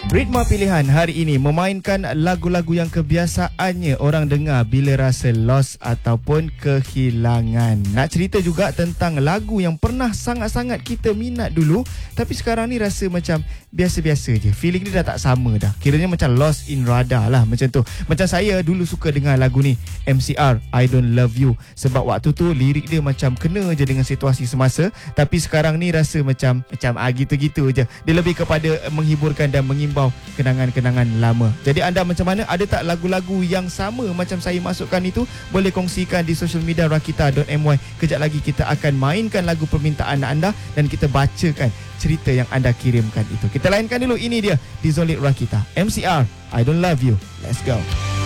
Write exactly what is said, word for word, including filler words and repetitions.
Ritma Pilihan hari ini memainkan lagu-lagu yang kebiasaannya orang dengar bila rasa lost ataupun kehilangan. Nak cerita juga tentang lagu yang pernah sangat-sangat kita minat dulu, tapi sekarang ni rasa macam biasa-biasa je. Feeling ni dah tak sama dah. Kiranya macam lost in radar lah, macam tu. Macam saya dulu suka dengar lagu ni, M C R, I Don't Love You. Sebab waktu tu lirik dia macam kena je dengan situasi semasa. Tapi sekarang ni rasa macam Macam ah, gitu-gitu je. Dia lebih kepada menghiburkan dan mengimbau kenangan-kenangan lama. Jadi anda macam mana? Ada tak lagu-lagu yang sama macam saya masukkan itu? Boleh kongsikan di social media rakita dot my. Kejap lagi kita akan mainkan lagu permintaan anda dan kita bacakan cerita yang anda kirimkan itu. Kita lainkan dulu, ini dia di Zolit Rakita, M C R, I Don't Love You. Let's go.